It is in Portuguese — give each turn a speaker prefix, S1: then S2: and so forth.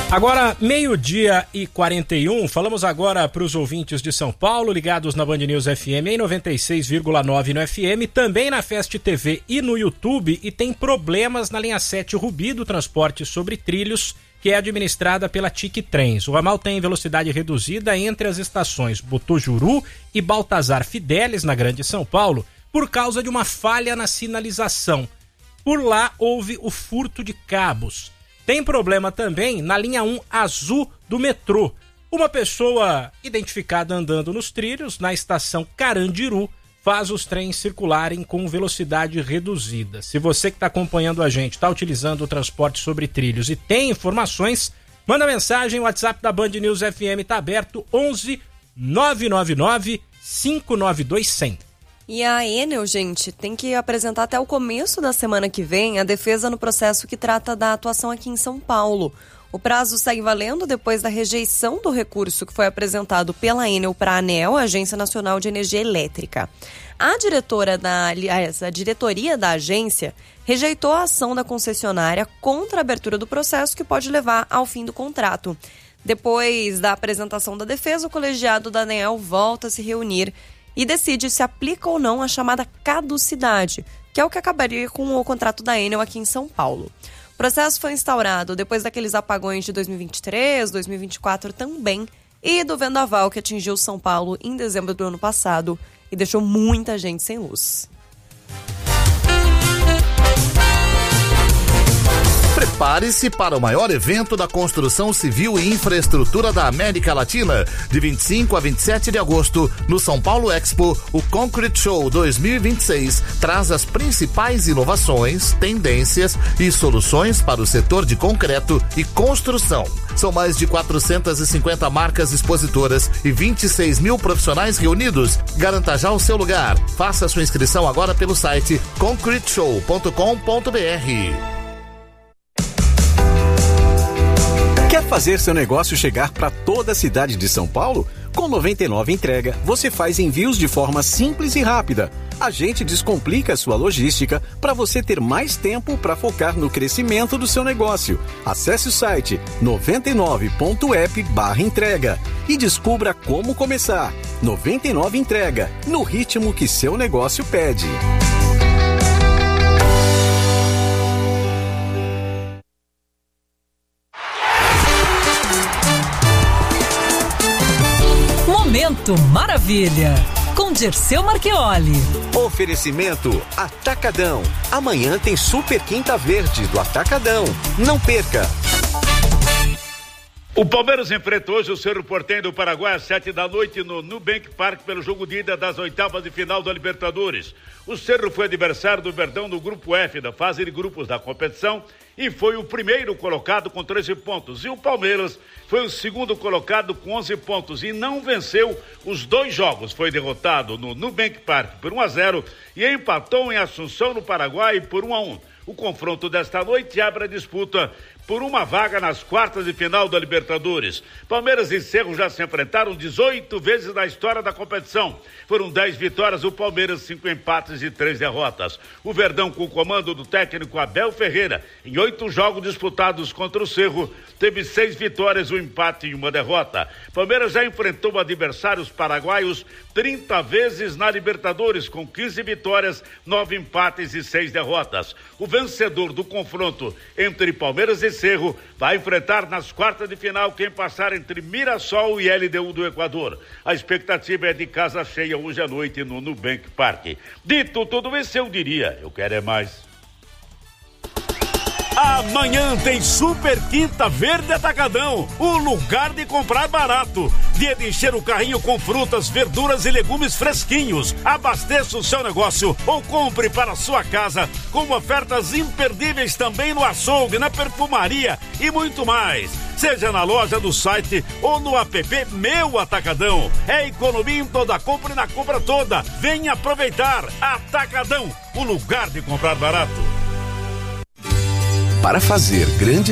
S1: Agora, 12:41, falamos agora para os ouvintes de São Paulo, ligados na Band News FM em 96,9 no FM, também na Fest TV e no YouTube, e tem problemas na linha 7 Rubi do transporte sobre trilhos, que é administrada pela TIC Trens. O ramal tem velocidade reduzida entre as estações Botujuru e Baltazar Fidelis, na Grande São Paulo, por causa de uma falha na sinalização. Por lá houve o furto de cabos. Tem problema também na linha 1 azul do metrô. Uma pessoa identificada andando nos trilhos na estação Carandiru faz os trens circularem com velocidade reduzida. Se você que está acompanhando a gente está utilizando o transporte sobre trilhos e tem informações, manda mensagem. O WhatsApp da Band News FM está aberto, 11 999 592 100.
S2: E a Enel, gente, tem que apresentar até o começo da semana que vem a defesa no processo que trata da atuação aqui em São Paulo. O prazo segue valendo depois da rejeição do recurso que foi apresentado pela Enel para a ANEEL, Agência Nacional de Energia Elétrica. A diretoria da agência rejeitou a ação da concessionária contra a abertura do processo, que pode levar ao fim do contrato. Depois da apresentação da defesa, o colegiado da ANEEL volta a se reunir e decide se aplica ou não a chamada caducidade, que é o que acabaria com o contrato da Enel aqui em São Paulo. O processo foi instaurado depois daqueles apagões de 2023, 2024 também, e do vendaval que atingiu São Paulo em dezembro do ano passado e deixou muita gente sem luz.
S3: Prepare-se para o maior evento da construção civil e infraestrutura da América Latina. De 25 a 27 de agosto, no São Paulo Expo, o Concrete Show 2026 traz as principais inovações, tendências e soluções para o setor de concreto e construção. São mais de 450 marcas expositoras e 26 mil profissionais reunidos. Garanta já o seu lugar. Faça sua inscrição agora pelo site concreteshow.com.br.
S4: Quer fazer seu negócio chegar para toda a cidade de São Paulo? Com 99 Entrega, você faz envios de forma simples e rápida. A gente descomplica a sua logística para você ter mais tempo para focar no crescimento do seu negócio. Acesse o site 99.app/entrega e descubra como começar. 99 Entrega, no ritmo que seu negócio pede.
S5: Momento Maravilha, com Dirceu Marchioli.
S4: Oferecimento Atacadão. Amanhã tem Super Quinta Verde do Atacadão. Não perca!
S6: O Palmeiras enfrenta hoje o Cerro Porteño do Paraguai às 7h no Nubank Park pelo jogo de ida das oitavas de final da Libertadores. O Cerro foi adversário do Verdão no grupo F da fase de grupos da competição e foi o primeiro colocado com 13 pontos. E o Palmeiras foi o segundo colocado com 11 pontos e não venceu os dois jogos. Foi derrotado no Nubank Park por 1-0 e empatou em Assunção, no Paraguai, por 1-1. O confronto desta noite abre a disputa por uma vaga nas quartas de final da Libertadores. Palmeiras e Cerro já se enfrentaram 18 vezes na história da competição. Foram 10 vitórias do Palmeiras, 5 empates e 3 derrotas. O Verdão, com o comando do técnico Abel Ferreira, em 8 jogos disputados contra o Cerro, teve 6 vitórias, 1 empate e 1 derrota. Palmeiras já enfrentou adversários paraguaios 30 vezes na Libertadores, com 15 vitórias, 9 empates e 6 derrotas. O vencedor do confronto entre Palmeiras e Cerro vai enfrentar nas quartas de final quem passar entre Mirassol e LDU do Equador. A expectativa é de casa cheia hoje à noite no Nubank Park. Dito tudo isso, eu diria, eu quero é mais.
S7: Amanhã tem Super Quinta Verde Atacadão, o lugar de comprar barato. Dia de encher o carrinho com frutas, verduras e legumes fresquinhos. Abasteça o seu negócio ou compre para a sua casa, com ofertas imperdíveis também no açougue, na perfumaria e muito mais. Seja na loja do site ou no app Meu Atacadão. É economia em toda compra e na compra toda. Venha aproveitar. Atacadão, o lugar de comprar barato.
S4: Para fazer grandes